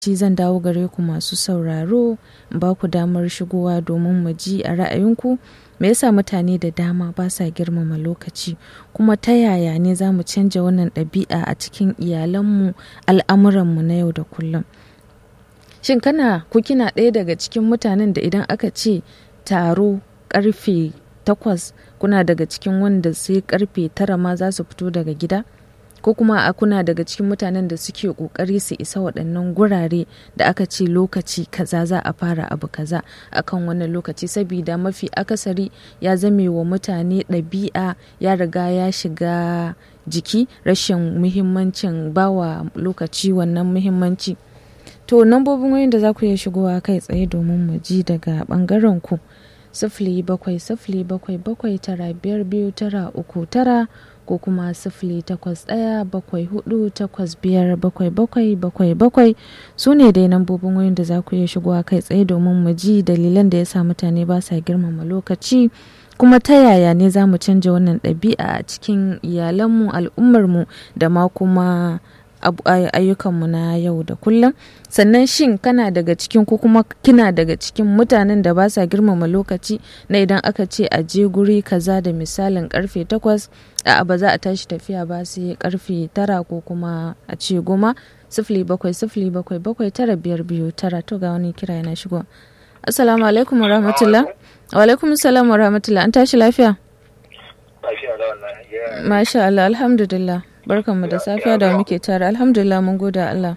zan dawo gare ku masu sauraro ba ku damar shigowa domin mu ji a ra'ayinku me yasa mutane da dama ba sa girmama lokaci kuma ta yaya ne za mu canja wannan ɗabi'a a cikin iyalanmu al'amuranmu na yau da kullum. Shin kina ɗaya daga cikin mutanen da idan aka ce taro karfe 8 kuna daga cikin wanda sai karfe 9 ma za su fito daga gida? Ko kuma kuna daga cikin mutanen da suke kokari su isa waɗannan gurare da aka ce lokaci kaza za a fara abu kaza akan wannan lokaci, saboda mafi akasari ya zame wa mutane ɗabi'a, ya riga ya shiga jiki, rashin muhimmancin bawa lokaci wannan muhimmanci. To nambobin wayoyin da za ku iya shigowa kai tsaye domin mu ji daga bangaren ku 0707779529 ko kuma 0817485777 su ne dai nambobin wayoyin da za ku iya shigowa kai tsaye domin mu ji dalilan da ya sa mutane ba sa girmama lokaci kuma ta yaya ne za mu canja wannan ɗabi'a a cikin iyalanmu, al'ummarmu da ma kuma ayyukanmu na yau da kullum. Sannan shin kana daga cikin ko kuma kina daga cikin mutanen da ba sa girmama lokaci na idan aka ce a je guri kaza da misalin karfe 8 ba za a tashi tafiya ba sai karfe 9 ko kuma a ce 10 0707779529 to ga wani kira yana shigo. Assalamu alaikum warahmatullah. Wa alaikum assalam warahmatullah. An tashi lafiya? Lafiya da wallahi. Masha Allah, alhamdulillah. Barkanmu da safiya da muke tare, alhamdulillah, mun gode Allah.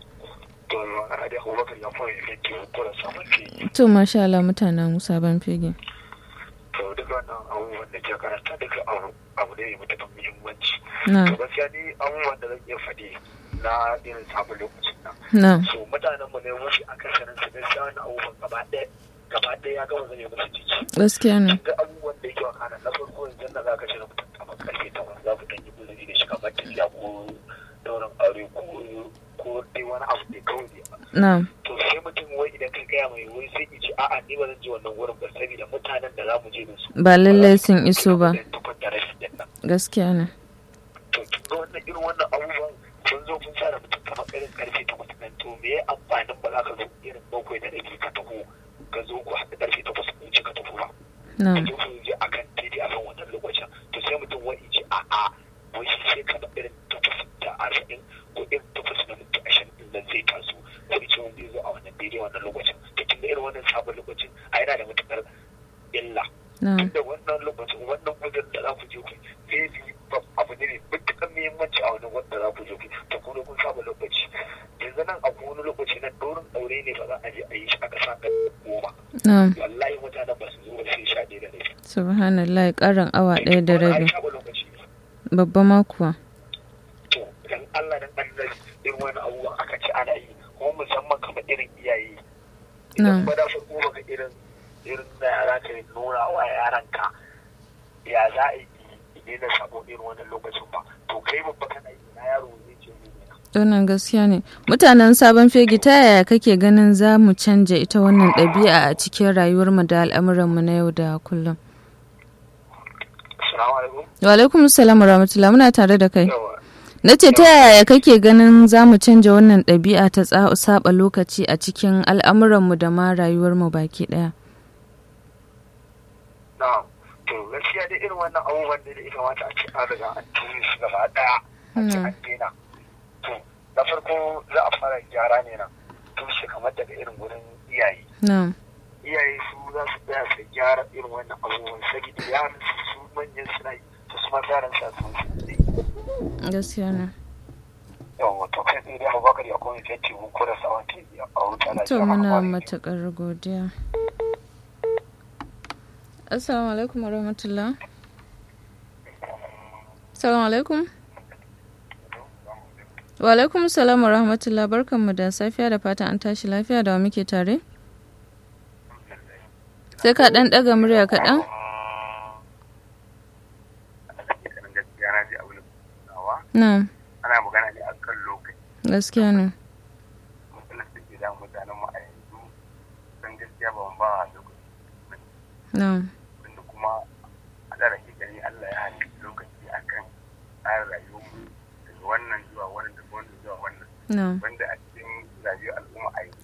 To masha Allah, mutanen sabon fege. To duk wannan abubuwan da ke karanta duka abu ne mai matuƙar muhimmanci. Na. To gaskiya ni abubuwan da zan iya faɗi na irin sabon lokacin nan. Na. So mutanen mu ne wasu akasarin su gaskiya wannan abubuwan gaba ɗaya ya gama zane musu jiki. Gaskiya ne. Duk abubuwan da yake wakana na farko yanzu na za ka ce na mutum kamar ƙarfe 8 za ku ɗan yi guzuri da shi kamar tafiya ko daurin aure ko dai wani abu ne kawai ne. Na. To sai mutum wai idan ka gaya mai wai sai ki ce a'a ni ba zan je wannan wurin ba saboda mutanen da za mu je da su Ba lallai sun iso ba. Gaskiya ne. To kin ga wannan irin wannan abubuwan kun zo kun sa da mutum kamar irin karfe 8 nan to me ya amfanin ba za ka zo irin 7:30 ka taho ka zo ku haɗa karfe 8 kun ci ka taho ba. Na. Ka zo ku je akan daidai akan wannan lokacin to sai mutum wai ce a'a wai sai kamar irin 8:40 ko irin 8:20 din nan zai taso ko ce wanda zai zo a wannan daidai wannan lokacin to kin ga irin wannan sabon lokacin a yana da matukar illa. Na. Da wannan lokacin wannan gudun da za ku je ku zai fi abu ne mai matuƙar muhimmanci a wani wanda za ku je ku to kuma kun saba lokaci yanzu nan akwai wani lokaci na ɗorin aure ne ba za a je a yi shi a ƙasa ga 10. Na. Wallahi mutanen ba su zo ba sai 11:30. Subhanallah, ƙarin awa 1:30. Lokaci. Babba ma kuwa. To dan Allah dan Allah irin wani abubuwa aka ci ana yi kuma musamman kamar irin iyaye. Idan ba da farko baka irin da yara ka nuna wa yaranka ya za a yi idan na sabo irin wannan lokacin ba to kai babba kana yi na yaro zai ce ne. Wannan gaskiya ne. Mutanen sabon fegi ta yaya kake ganin za mu canja ita wannan ɗabi'a a cikin rayuwarmu da al'amuranmu na yau da kullum? Assalamu alaikum. Wa alaikum assalam wa rahmatullah, muna tare da kai. Yawa. Na ce ta yaya kake ganin za mu canja wannan ɗabi'a ta saba lokaci a cikin al'amuranmu da ma rayuwarmu baki ɗaya? Na, to gaskiya dai irin wannan abubuwan da ya kamata a ce an riga an tuni su gaba ɗaya a ce an daina. To na farko za a fara gyara ne nan tushe kamar daga irin wurin iyaye. Na. Iyaye su za su tsaya su gyara irin wannan abubuwan saboda yaran su manyan suna yi to su ma yaran sa su yi. Gaskiya ne. Yawon to kai tsaye da Abubakar ya kuma kai teku ko da sawan ke a wuta na To muna matuƙar godiya. Assalamu alaikum wa rahmatullah. Assalamu alaikum. Wa alaikum salam wa rahmatullah, barkanmu da safiya da fatan an tashi lafiya da wa muke tare. Sai ka ɗan ɗaga murya kaɗan. Na. Ana magana ne akan lokaci. Gaskiya ne. Matsalar da ke da mutanen mu a yanzu don gaskiya ba mu ba a lokaci. Na. Wanda kuma a da rake gani Allah ya halitta lokaci akan tsarin rayuwar mu daga wannan zuwa wannan daga wannan zuwa wannan. Na. Wanda